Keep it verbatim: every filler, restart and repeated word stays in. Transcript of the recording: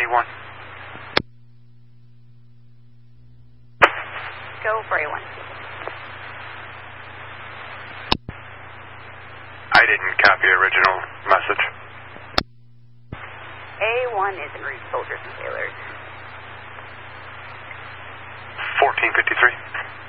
one. Go for A one. I didn't copy original message. A one is en route, soldiers and sailors. fourteen fifty-three.